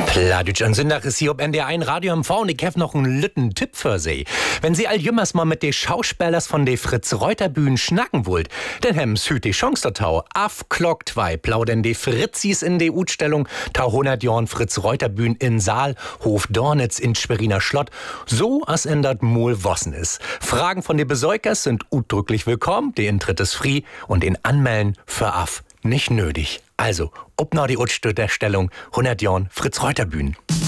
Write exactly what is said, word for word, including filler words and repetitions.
Pladütsch an Sündach ist hier ob N D R eins Radio M V und ich hab noch einen lütten Tipp für Sie. Wenn Sie all jümmers mal mit de Schauspielers von de Fritz-Reuter-Bühnen schnacken wollt, dann hem's hüt die Chance datau. Af Glock zwei plaudern de Fritzis in de Utstellung tau hundert Jahren Fritz-Reuter-Bühnen in Saal, Hof Dornitz in Schweriner Schlott, so as ändert mol wossen is. Fragen von de Besäukers sind utdrücklich willkommen, de Intritt is free und den Anmelden für Af nicht nötig. Also, ob noch die Utstö der Stellung hundert Jahren Fritz-Reuter-Bühnen.